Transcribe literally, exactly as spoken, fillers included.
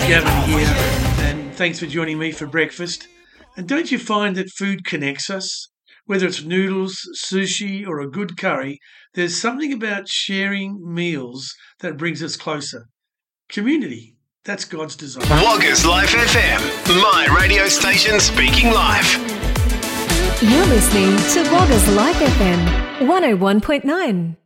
Gavin here, and thanks for joining me for breakfast. And don't you find that food connects us? Whether it's noodles, sushi, or a good curry, there's something about sharing meals that brings us closer. Community, that's God's design. Woggers Life F M, my radio station speaking life. You're listening to Woggers Life F M, one oh one point nine.